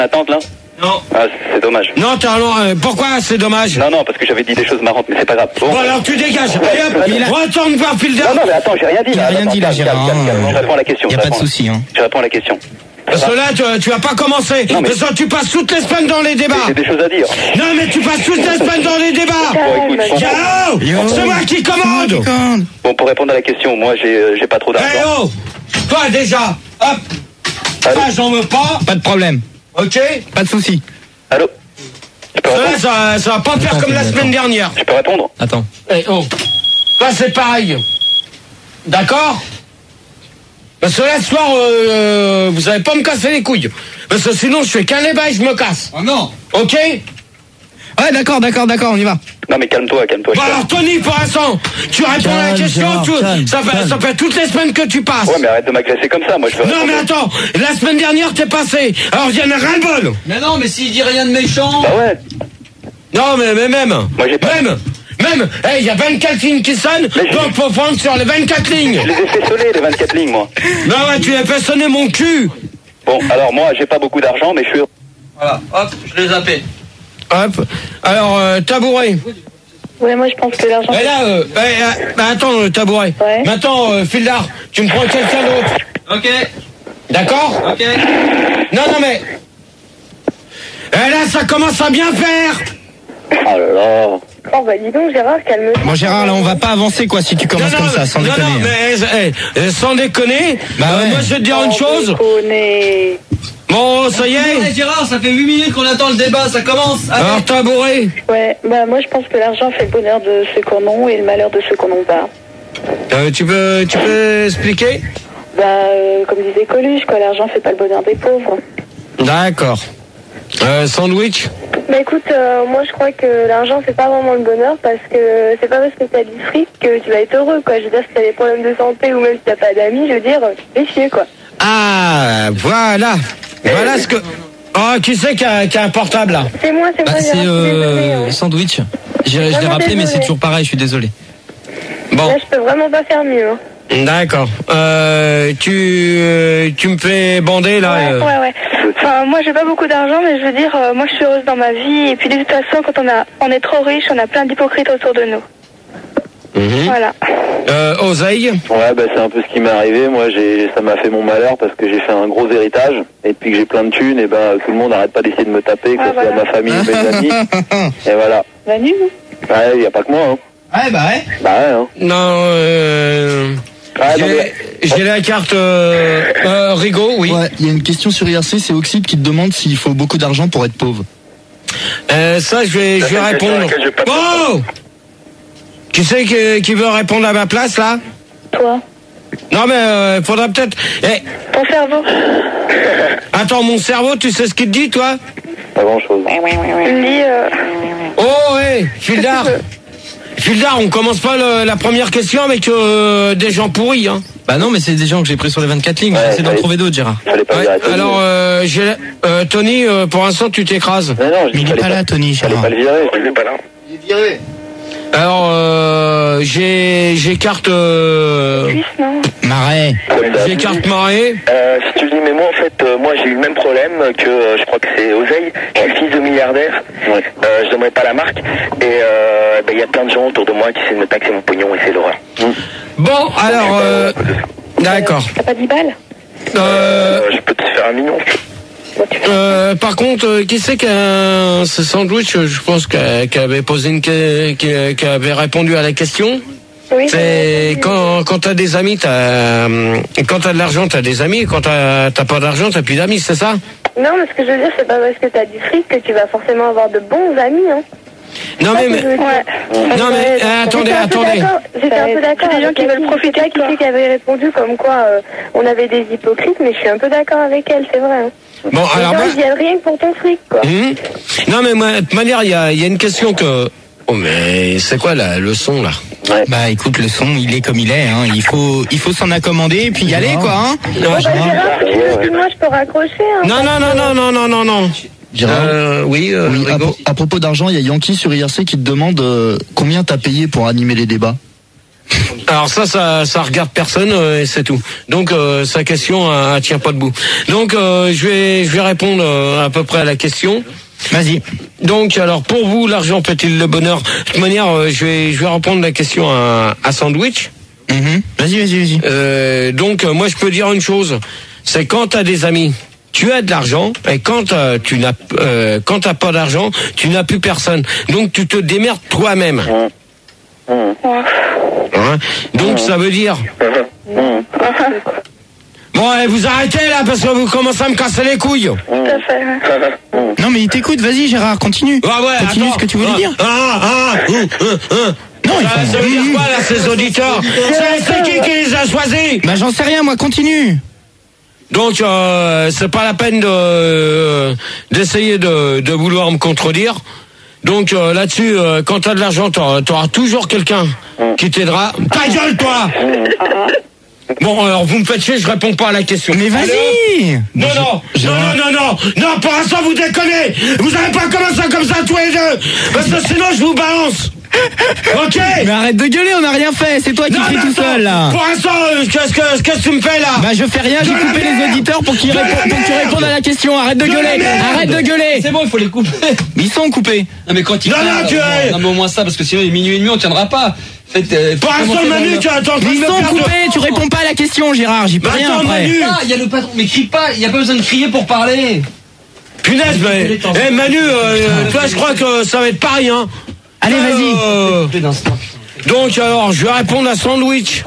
Attends, là. Non. Ah, c'est dommage. Non, pourquoi c'est dommage? Non, parce que j'avais dit des choses marrantes, mais c'est pas grave. Bon, alors tu dégages. Allez hop, retourne voir Filder. Non, mais attends, j'ai rien dit. Il a rien dit là, Gérard. Je réponds à la question. Il n'y a pas de souci. Je réponds à la question. Parce que là, tu vas pas commencer. Non, mais... Parce que tu passes toutes les semaines dans les débats. J'ai des choses à dire. Non, mais tu passes toutes les semaines dans les débats. Bon, écoute, c'est moi qui commande. Bon, pour répondre à la question, moi, j'ai pas trop d'argent. Eh oh, toi déjà, hop. Allô. Ah, j'en veux pas. Pas de problème. Ok. Pas de souci. Allô. Je peux répondre. Ça va pas faire comme la semaine dernière. Je peux répondre. Attends. Eh oh. Toi, c'est pareil. D'accord? Parce que là, ce soir, vous allez pas me casser les couilles. Parce que sinon, je fais qu'un débat et je me casse. Oh non. Ok? Ouais, d'accord, on y va. Non, mais calme-toi. Bon, alors, Tony, pour l'instant, tu réponds à la question. Ça fait toutes les semaines que tu passes. Ouais, mais arrête de m'agresser comme ça. Moi, je veux Non, mais attends. La semaine dernière, t'es passé. Alors, il y en a ras-le-bol. Mais non, mais s'il dit rien de méchant. Bah ouais. Non, mais même. Moi, j'ai pas... Même, il y a 24 lignes qui sonnent, donc faut prendre sur les 24 lignes. Je les ai fait sonner, les 24 lignes, moi. Non, ouais, tu as fait sonner mon cul. Bon, alors moi, j'ai pas beaucoup d'argent, mais je suis... Voilà, hop, je l'ai zappé. Hop, alors, tabouret. Ouais, moi je pense que l'argent... Et là, attends, tabouret. Ouais. Maintenant, Fildar, tu me prends quelqu'un d'autre. Ok. D'accord? Ok. Non, mais... Et là, ça commence à bien faire. Oh là là. Oh bah dis donc Gérard, calme-toi. Bon Gérard, là on va pas avancer quoi si tu commences comme ça, sans déconner. Non, mais sans déconner, bah ouais. Moi je vais te dire une chose. Déconner. Bon, ça y est. Hey, Gérard, ça fait 8 minutes qu'on attend le débat, ça commence. Allez. Alors tabouret. Ouais, bah moi je pense que l'argent fait le bonheur de ceux qu'on a et le malheur de ceux qu'on n'a pas. Tu peux expliquer? Comme disait Coluche, quoi, l'argent fait pas le bonheur des pauvres. D'accord. Sandwich? Bah écoute, moi je crois que l'argent fait pas vraiment le bonheur parce que c'est pas parce que t'as du fric que tu vas être heureux, quoi. Je veux dire, si t'as des problèmes de santé ou même si t'as pas d'amis, je veux dire, fais chier, quoi. Ah, voilà. Voilà ce que... Oh, qui c'est qui a un portable, là? C'est moi, Bah, Gérard, je suis désolée, hein. Sandwich. Je l'ai rappelé, mais c'est toujours pareil, je suis désolé. Bon. Là, je peux vraiment pas faire mieux, hein. D'accord. Tu me fais bander, là? Ouais. Enfin, moi, j'ai pas beaucoup d'argent, mais je veux dire, moi, je suis heureuse dans ma vie. Et puis, de toute façon, quand on est trop riche, on a plein d'hypocrites autour de nous. Voilà. Oseille? Ouais, bah c'est un peu ce qui m'est arrivé. Moi, ça m'a fait mon malheur parce que j'ai fait un gros héritage. Et puis que j'ai plein de thunes, et ben tout le monde arrête pas d'essayer de me taper, que ce soit ma famille ou mes amis. Et voilà. Va nu, vous? Ouais, y a pas que moi, hein. Ouais, bah ouais. Bah ouais, hein. Non, j'ai la carte Rigaud, oui. Ouais, il y a une question sur IRC, c'est Oxyde qui te demande s'il faut beaucoup d'argent pour être pauvre. Ça, je vais répondre. Oh! Qui c'est qui veut répondre à ma place, là? Toi. Non, mais faudrait peut-être... Ton cerveau. Attends, mon cerveau, tu sais ce qu'il te dit, toi? Pas grand-chose. Il me dit... Oh, hey, Fildar. Fildar, on commence pas la première question avec des gens pourris, hein. Bah non, mais c'est des gens que j'ai pris sur les 24 lignes, j'essaie d'en trouver d'autres, Gérard. Alors, Tony, pour l'instant, tu t'écrases. Non, mais il est pas là, Tony, Gérard. Pas le virer, il est pas là. Il est viré. Alors, j'ai carte... Marais. J'ai carte Marais. Si tu le dis, mais moi, en fait, moi, j'ai eu le même problème que, je crois que c'est Oseille. Je suis fils de milliardaire. Ouais. Je donnerai pas la marque. Et, il y a plein de gens autour de moi qui essaient de me taxer mon pognon et c'est l'horreur. Bon, alors, d'accord. T'as pas 10 balles? Je peux te faire 1 million. Par contre, qui c'est ce sandwich, je pense qui avait posé qui avait répondu à la question. Oui. C'est quand t'as des amis, quand t'as de l'argent, t'as des amis. Quand t'as pas d'argent, t'as plus d'amis, c'est ça? Non, mais ce que je veux dire, c'est pas parce que t'as du fric que tu vas forcément avoir de bons amis, hein. Non mais attendez. J'étais un peu d'accord. Des gens qui veulent profiter, qui avait répondu comme quoi on avait des hypocrites, mais je suis un peu d'accord avec elle, c'est vrai. Hein. Bon, alors ils viennent rien que pour ton fric, quoi. Non mais moi, de toute manière, il y a une question que... Oh mais c'est quoi le son là? Ouais. Bah écoute, le son il est comme il est, hein. Il faut s'en accommoder et puis y aller quoi, hein. Gérard, excuse-moi, je peux raccrocher, hein. Non. Gérard, oui, à propos d'argent, il y a Yankee sur IRC qui te demande combien t'as payé pour animer les débats. Alors ça regarde personne et c'est tout. Donc sa question elle tient pas debout. Donc je vais répondre à peu près à la question. Vas-y. Donc alors pour vous l'argent fait-il le bonheur? De toute manière je vais répondre la question à Sandwich. Vas-y. Donc moi je peux dire une chose, c'est quand t'as des amis, tu as de l'argent, et quand t'as pas d'argent, tu n'as plus personne. Donc tu te démerdes toi-même. Hein? Donc ça veut dire. Bon, vous arrêtez là parce que vous commencez à me casser les couilles. Tout à fait. Non mais il t'écoute, vas-y Gérard, continue. Continue attends. ce que tu voulais dire. Non, ça veut dire quoi là ces auditeurs? C'est qui les a choisis? Bah j'en sais rien, moi, continue. Donc c'est pas la peine d'essayer de vouloir me contredire. Donc là-dessus, quand t'as de l'argent, t'auras toujours quelqu'un qui t'aidera. Ta gueule, toi! Bon, alors vous me faites chier, je réponds pas à la question. Mais vas-y! Non, pour l'instant vous déconnez! Vous avez pas commencé comme ça tous les deux! Parce que sinon je vous balance! Ok! Mais arrête de gueuler, on n'a rien fait, c'est toi qui cries tout seul là! Pour l'instant, qu'est-ce que tu me fais là? Bah je fais rien, j'ai coupé les auditeurs pour qu'ils répondent à la question, arrête de gueuler! C'est bon, il faut les couper. Ils sont coupés! Non mais quand ils non mais au moins ça, parce que sinon il est minuit et demi, on tiendra pas. Pour l'instant Manu, tu attends. Ils sont coupés, tu réponds pas à la question Gérard, j'y peux rien après! Il y a le patron, mais crie pas, il y a pas besoin de crier pour parler. Punaise, mais Manu, toi je crois que ça va être pareil, hein. Allez, vas-y. Donc alors, je vais répondre à Sandwich.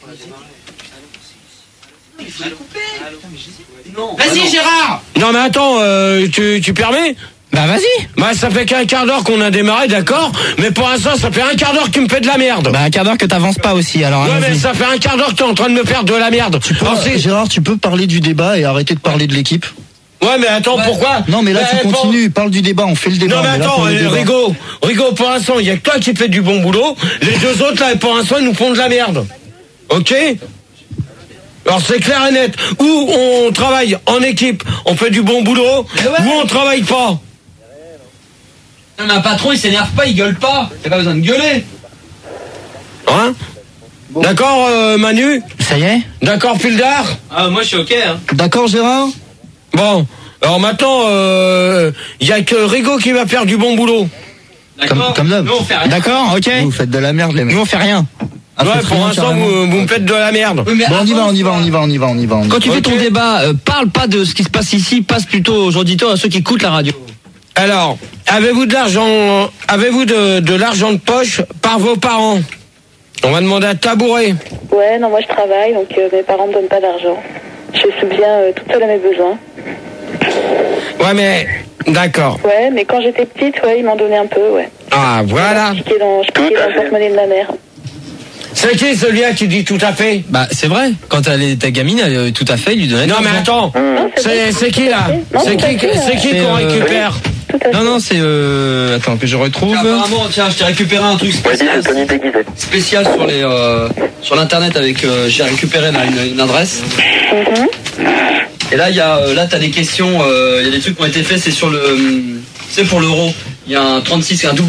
Vas-y Gérard. Non mais attends, tu permets? Bah vas-y. Bah ça fait qu'un quart d'heure qu'on a démarré, d'accord. Mais pour l'instant, ça fait un quart d'heure que tu me fais de la merde. Bah un quart d'heure que t'avances pas aussi, alors. Ouais mais ça fait un quart d'heure que t'es en train de me faire de la merde. Gérard, tu peux parler du débat et arrêter de parler de l'équipe? Ouais mais attends, pourquoi? Non mais là tu continues, parle du débat, on fait le débat. Non mais attends, Rigo, pour l'instant, il y a que toi qui fais du bon boulot. Les deux autres là, pour l'instant, ils nous font de la merde. Ok? Alors c'est clair et net. Ou on travaille en équipe, on fait du bon boulot, ou on travaille pas. Non mais un patron il s'énerve pas, il gueule pas. T'as pas besoin de gueuler. Hein? Bon. D'accord Manu? Ça y est? D'accord Pildar? Ah moi je suis ok hein. D'accord Gérard? Bon, alors maintenant, y a que Rigo qui va faire du bon boulot. D'accord. Comme d'hab. Nous on fait rien. D'accord, ok. Vous faites de la merde les mecs. Nous on fait rien. Ouais, pour l'instant vous me faites de la merde. Oui, bon, on y va. Quand tu fais ton débat, parle pas de ce qui se passe ici, passe plutôt aux auditeurs, à ceux qui écoutent la radio. Alors, avez-vous de l'argent de poche par vos parents? On va demander à Tabouret. Ouais, non, moi je travaille, donc mes parents me donnent pas d'argent. Je subviens toute seule à mes besoins. Ouais, mais d'accord. Ouais, mais quand j'étais petite, ouais, ils m'en donnaient un peu, ouais. Ah, voilà. Je piquais dans le porte-monnaie de ma mère. C'est qui celui-là qui dit tout à fait? Bah c'est vrai, quand ta gamine, elle, tout à fait, il lui donnait. Non mais attends, c'est qui là? C'est qui qu'on récupère? Non, c'est attends que je retrouve. Apparemment, tiens, je t'ai récupéré un truc spécial sur les sur l'internet avec j'ai récupéré là une adresse. Et là il y a là t'as des questions, il y a des trucs qui ont été faits, c'est sur le c'est pour l'euro. Il y a un 36, un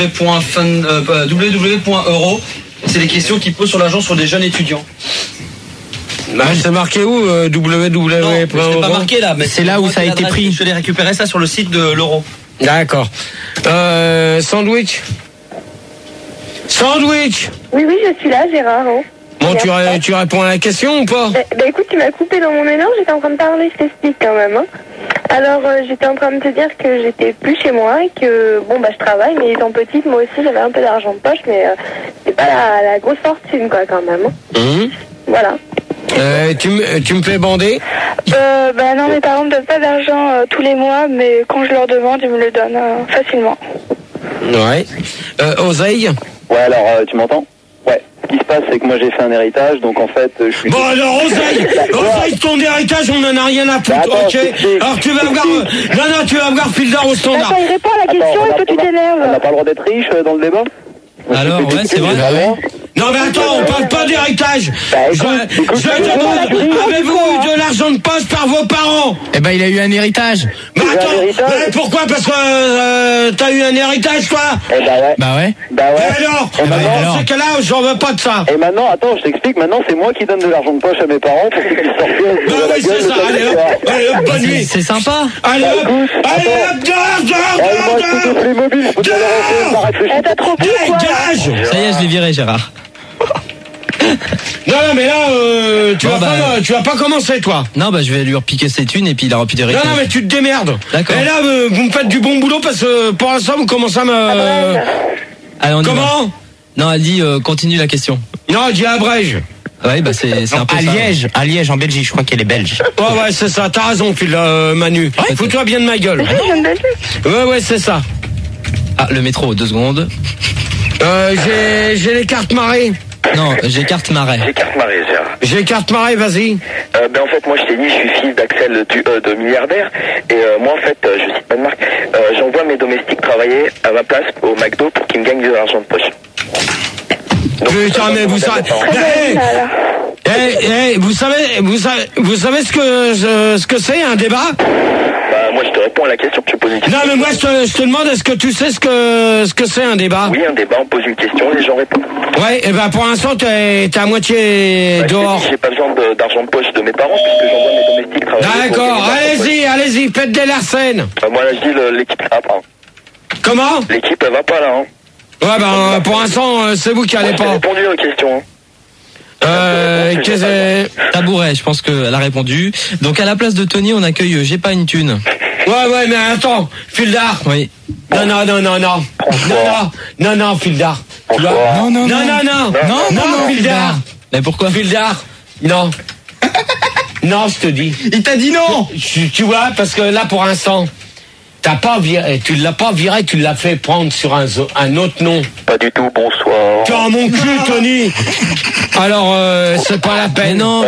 www.euro. C'est les questions qui posent sur l'argent sur des jeunes étudiants. Bah, c'est marqué où www. Non, c'est pas marqué là, mais c'est là où ça a été pris. Je vais récupérer ça sur le site de l'euro. D'accord. Sandwich. Oui, je suis là, Gérard. Oh. Bon, tu réponds à la question ou pas? Bah écoute, tu m'as coupé dans mon élan, j'étais en train de parler, je t'explique quand même. Hein. Alors, j'étais en train de te dire que j'étais plus chez moi et que, bon, bah je travaille, mais étant petite, moi aussi, j'avais un peu d'argent de poche, mais c'est pas la grosse fortune, quoi, quand même. Hein. Voilà. Tu me fais bander? Bah non, mes parents me donnent pas d'argent tous les mois, mais quand je leur demande, ils me le donnent facilement. Ouais. Oseille? Ouais, alors, tu m'entends? Ouais. Ce qui se passe, c'est que moi j'ai fait un héritage, donc en fait, je suis... Bon alors, Oseille, ton héritage, on en a rien à foutre, attends, ok? Alors tu vas voir... Non, tu vas voir Pildar au standard. Attends, il répond à la question et toi tu t'énerves. On n'a pas le droit d'être riche dans le débat? Alors, ouais, c'est vrai. Non, Non mais attends, on parle pas d'héritage. Je demande, avez-vous eu de l'argent de poche par vos parents? Eh ben, il a eu un héritage. Mais attends, pourquoi? Parce que t'as eu un héritage, toi? Bah ouais. Et alors, dans ce cas-là, j'en veux pas de ça. Et maintenant, attends, je t'explique, maintenant c'est moi qui donne de l'argent de poche à mes parents pour qu'ils sortent. Bah oui, c'est ça, allez hop, bonne nuit. C'est sympa. Allez hop, T'as trop pris, quoi. dégage. Ça y est, je l'ai viré, Gérard. Non, mais là, tu vas pas commencer, toi. Non, bah je vais lui repiquer ses thunes et puis il aura plus d'héritage. Non, mais tu te démerdes. D'accord. Et là, vous me faites du bon boulot parce que pour l'instant, vous commencez à me... Allez, on y va. Comment? Non, elle dit continue la question. Non, je dis à Brège. Ouais, bah c'est un peu ça. À Liège, en Belgique, je crois qu'elle est belge. Ouais, c'est ça, t'as raison, Manu. Fous-toi bien de ma gueule. Ouais, c'est ça. Ah, le métro, 2 secondes. J'ai les cartes marées. Non, j'ai carte marais. J'ai carte marée, Gérard. J'ai carte marée, vas-y. En fait, moi, je t'ai dit, je suis fils d'Axel de milliardaire. Et moi, en fait, je cite pas de marque, j'envoie mes domestiques travailler à ma place au McDo pour qu'ils me gagnent de l'argent de poche. Donc, putain, mais vous savez... vous savez ce que c'est, un débat? Bah, moi, je te réponds à la question, tu poses une question. Non, mais moi, je te demande, est-ce que tu sais ce que c'est, un débat? Oui, un débat, on pose une question, les gens répondent. Ouais, et ben pour l'instant, t'es à moitié dehors. J'ai pas besoin d'argent de poche de mes parents, puisque j'envoie mes domestiques travailler. D'accord, allez-y, faites des larcènes. Moi, là, je dis, l'équipe va pas. Comment? L'équipe, elle va pas, là, hein. Ouais, pour l'instant, c'est vous qui allez pas. J'ai répondu aux questions, Tabouret, je pense qu'elle a répondu. Donc à la place de Tony, on accueille J'ai pas une thune. Ouais, mais attends, Fildar. Oui. Non, Fildar. Non, Fildar. Mais pourquoi? Fildar. Non. Non, je te dis. Il t'a dit non. Tu vois, parce que là, pour l'instant, tu l'as pas viré, tu l'as fait prendre sur un autre nom. Pas du tout, bonsoir. Tu as mon cul, Tony. Alors, c'est pas la peine. Non,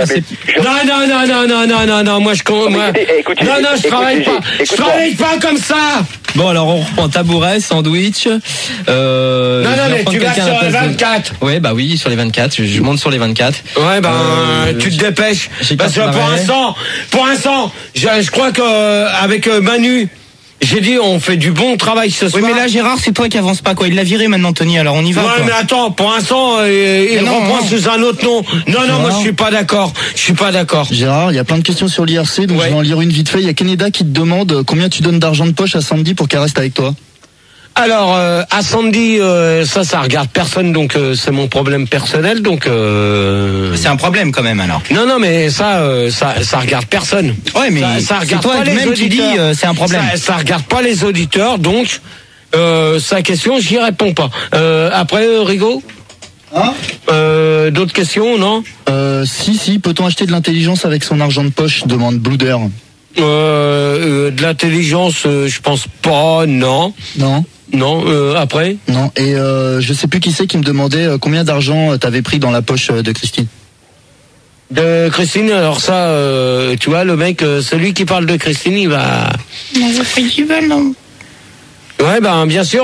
non, moi je travaille pas. Je travaille pas comme ça. Bon, alors on reprend tabouret, sandwich. Non, mais tu vas sur les 24. Ouais, bah oui, sur les 24. Je monte sur les 24. Ouais, tu te dépêches. Parce que pour l'instant, je crois que avec Manu, j'ai dit, on fait du bon travail ce soir. Oui, mais là, Gérard, c'est toi qui avance pas, quoi. Il l'a viré maintenant, Tony, alors on y va. Ouais, quoi. mais attends, pour l'instant, il reprend sous un autre nom. Non, moi, je suis pas d'accord. Gérard, il y a plein de questions sur l'IRC, donc je vais en lire une vite fait. Il y a Keneda qui te demande combien tu donnes d'argent de poche à Sandy pour qu'elle reste avec toi. Alors, à Sandy, ça regarde personne, donc c'est mon problème personnel, donc... C'est un problème quand même, alors. Non, mais ça regarde personne. Ouais, mais ça regarde toi pas les même auditeurs. Tu dis c'est un problème. Ça regarde pas les auditeurs, donc sa question, j'y réponds pas. Après, Rigaud, d'autres questions, non? Si, peut-on acheter de l'intelligence avec son argent de poche, demande Blouder. De l'intelligence, je pense pas, non. Non, après? Non, et je sais plus qui c'est qui me demandait combien d'argent t'avais pris dans la poche de Christine. De Christine, alors ça, tu vois, le mec, celui qui parle de Christine, il va... Je fais du ballon. Ouais, bien sûr...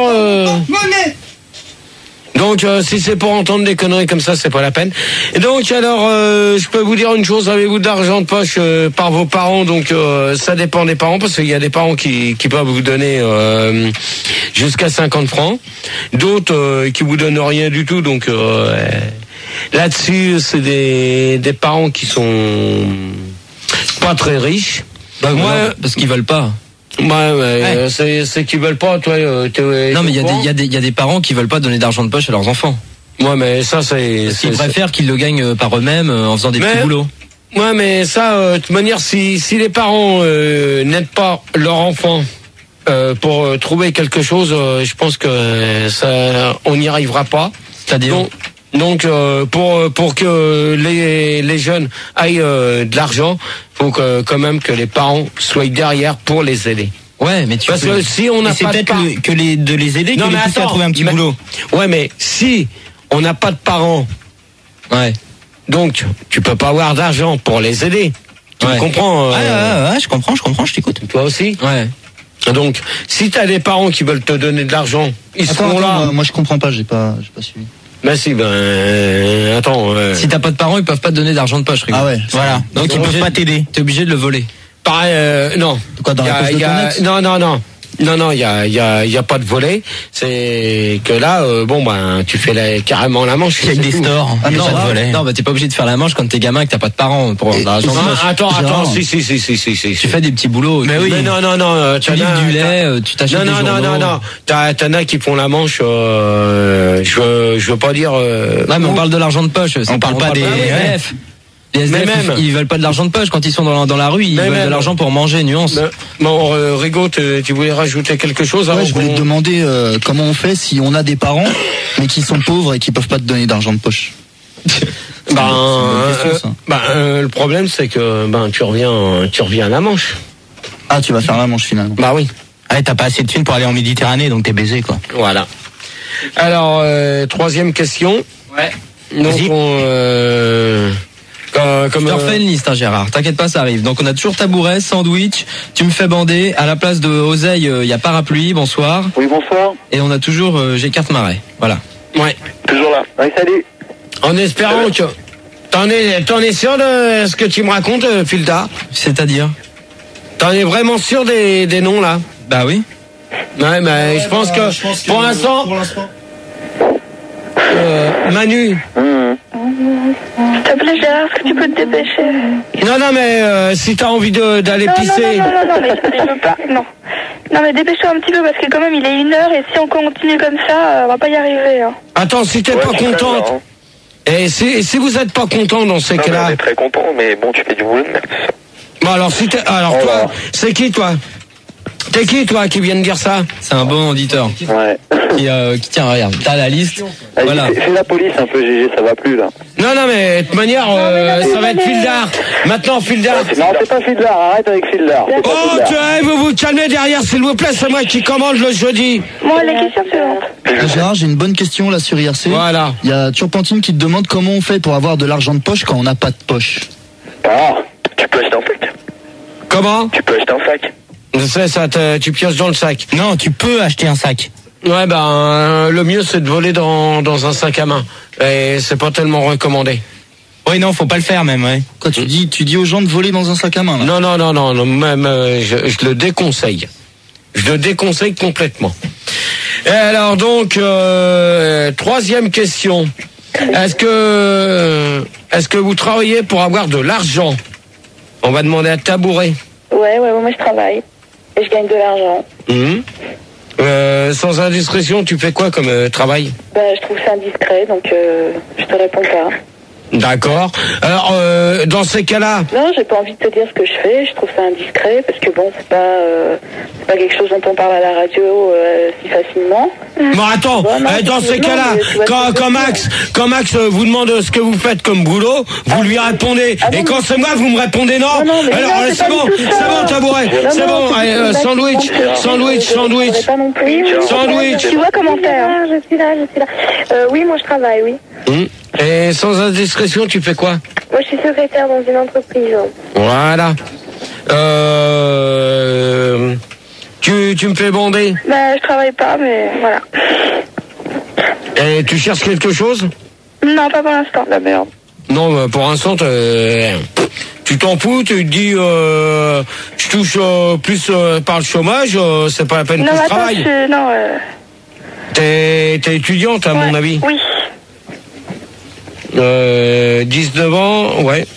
Donc, si c'est pour entendre des conneries comme ça, c'est pas la peine. Et donc, alors, je peux vous dire une chose, avez-vous de l'argent de poche par vos parents? Donc, ça dépend des parents, parce qu'il y a des parents qui peuvent vous donner jusqu'à 50 francs. D'autres qui vous donnent rien du tout, donc... là-dessus, c'est des parents qui sont pas très riches. Moi, parce qu'ils veulent pas. Ouais. C'est qu'ils veulent pas, toi. Non, mais il y a des parents qui veulent pas donner d'argent de poche à leurs enfants. Ouais, mais ça, c'est... Ils préfèrent qu'ils le gagnent par eux-mêmes en faisant des petits boulots. Ouais, mais ça, de toute manière, si les parents n'aident pas leur enfant pour trouver quelque chose, je pense que ça, on n'y arrivera pas. C'est-à-dire Donc pour que les jeunes aillent de l'argent, faut quand même que les parents soient derrière pour les aider. Ouais, mais parce que si on n'a pas de parents, de les aider, non, que les pousser à trouver un petit boulot. Ouais, mais si on n'a pas de parents, donc tu peux pas avoir d'argent pour les aider. Tu comprends? Ouais, je comprends, je t'écoute. Toi aussi? Ouais. Donc si t'as des parents qui veulent te donner de l'argent, ils seront là. Moi je comprends pas, j'ai pas suivi. Ben si, attends. Si t'as pas de parents, ils peuvent pas te donner d'argent de poche, Rigo. Ah ouais. Voilà. Donc ils peuvent pas t'aider. T'es obligé de le voler. Pareil, non. Quoi, dans la poche de ton ex ? Non, il y a pas de volet. C'est que là, tu fais carrément la manche. Il y a des stores. Ah, mais Non, ça va. non, t'es pas obligé de faire la manche quand t'es gamin et que t'as pas de parents pour l'argent de poche. Attends, si. Tu fais des petits boulots. Mais oui. Mais non. Tu livres du lait, tu t'achètes des journaux. Non. T'en as qui font la manche. Je veux pas dire. Ouais, mais on parle de l'argent de poche. On parle pas des SDF. Les SDF, Mais même. ils veulent pas de l'argent de poche quand ils sont dans la rue. Ils veulent de l'argent pour manger, nuance. Bon, Rigo, tu voulais rajouter quelque chose avant Ouais, je voulais te demander comment on fait si on a des parents mais qui sont pauvres et qui peuvent pas te donner d'argent de poche. Le problème c'est que tu reviens à la manche. Ah, tu vas faire la manche finalement. Bah oui. Ouais, t'as pas assez de thunes pour aller en Méditerranée, donc t'es baisé, quoi. Voilà. Alors, troisième question. Ouais. Donc Je te refais une liste, Gérard. T'inquiète pas, ça arrive. Donc on a toujours tabouret, sandwich. Tu me fais bander. À la place de oseille, il y a parapluie. Bonsoir. Oui, bonsoir. Et on a toujours j'ai carte marais. Voilà. Ouais. Toujours là. Oui, salut. En espérant que t'en es sûr de ce que tu me racontes, Filda? C'est-à-dire? T'en es vraiment sûr des noms là? Bah oui. Ouais, mais je pense que pour l'instant, Manu. S'il te plaît, Gérard, est-ce que tu peux te dépêcher? Non, mais si t'as envie d'aller pisser. Non, mais je veux pas. Non, mais dépêche-toi un petit peu parce que quand même il est 1h et si on continue comme ça, on va pas y arriver. Hein. Attends, si t'es pas contente. Et si vous êtes pas content dans ces cas-là. On est très content, mais bon, tu fais du boulot de merde. Bon, alors toi, c'est qui toi? T'es qui toi qui vient de dire ça? C'est un bon auditeur. Ouais. Qui tient, regarde, t'as la liste. Allez, Voilà. fais la police un peu, GG, ça va plus là. Non, mais de toute manière, ça va être Fildar. Maintenant, Fildar. Non, c'est pas Fildar, arrête avec Fildar. C'est pas Fildar. Vous vous calmez derrière, s'il vous plaît, c'est moi qui commande le jeudi. Moi, les questions suivantes. Gérard, j'ai une bonne question là sur IRC. Voilà. Il y a Turpentine qui te demande comment on fait pour avoir de l'argent de poche quand on n'a pas de poche. Ah, tu peux acheter un sac. Comment? Tu peux acheter un sac. C'est ça, tu pioches dans le sac. Non, tu peux acheter un sac. Ouais, le mieux c'est de voler dans un sac à main. Et c'est pas tellement recommandé. Oui, non, faut pas le faire même, ouais. Quoi, tu dis aux gens de voler dans un sac à main là? Non, même je le déconseille. Je le déconseille complètement. Et alors donc, troisième question. Est-ce que vous travaillez pour avoir de l'argent? On va demander à Tabouret. Ouais, moi je travaille. Et je gagne de l'argent. Sans indiscrétion, tu fais quoi comme travail? Je trouve ça indiscret, donc je te réponds pas. D'accord. Alors, dans ces cas-là... Non, j'ai pas envie de te dire ce que je fais. Je trouve ça indiscret parce que bon, c'est pas quelque chose dont on parle à la radio si facilement. Bon, attends, dans ces cas-là, quand Max vous demande ce que vous faites comme boulot, vous lui répondez. Et quand c'est moi, vous me répondez non. Alors, c'est bon, Tabouret. C'est bon, sandwich. Pas non plus. Sandwich. Tu vois comment faire? Je suis là. Oui, moi je travaille, oui. Et sans indiscrétion, tu fais quoi? Moi, je suis secrétaire dans une entreprise. Voilà. Tu me fais bander? Je travaille pas, mais voilà. Et tu cherches quelque chose? Non, pas pour l'instant. La merde. Non, pour l'instant, tu t'en fous, tu te dis, je touche plus par le chômage, c'est pas la peine que je travaille. T'es étudiante, à mon avis? Oui. 19 ans, ouais.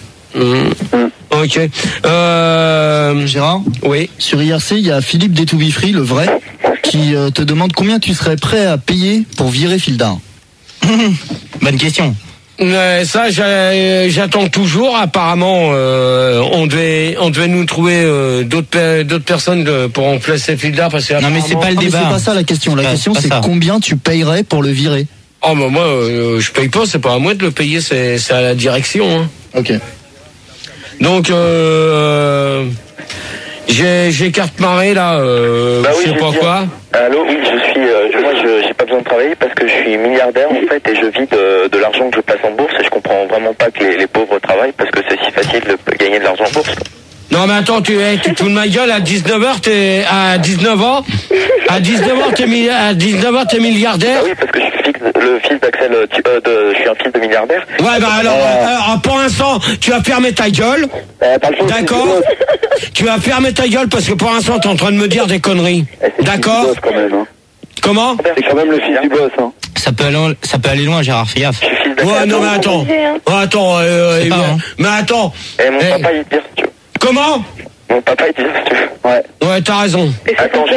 Ok. Gérard? Oui. Sur IRC, il y a Philippe des To Be Free, le vrai, qui te demande combien tu serais prêt à payer pour virer Fildar. Bonne question. Ça, j'attends toujours. Apparemment, on devait nous trouver d'autres personnes pour remplacer Fildar parce que non, mais c'est pas le débat. C'est pas ça la question. La question, c'est combien tu payerais pour le virer. Oh, bah moi, je paye pas. C'est pas à moi de le payer. C'est à la direction. Hein. Ok. Donc, j'ai carte marée là. Je sais pas quoi. Allô, oui, moi, j'ai pas besoin de travailler parce que je suis milliardaire en fait et je vis de l'argent que je place en bourse et je comprends vraiment pas que les pauvres travaillent parce que c'est si facile de gagner de l'argent en bourse. Non mais attends, tu te fous de ma gueule, à 19 ans, t'es milliardaire. Ah oui, parce que je suis fils d'Axel, je suis un fils de milliardaire. Ouais, bah alors, pour l'instant, tu vas fermer ta gueule. D'accord. Tu vas fermer ta gueule parce que pour l'instant, t'es en train de me dire des conneries. D'accord. Comment? C'est quand même le fils du boss, hein. Ça peut aller loin, Gérard, fais gaffe. Ouais, non, mais attends. Mais attends. Mon papa, il tire, si tu veux. Comment? Mon papa, il tire, si tu veux. Ouais. Ouais, t'as raison. Attends,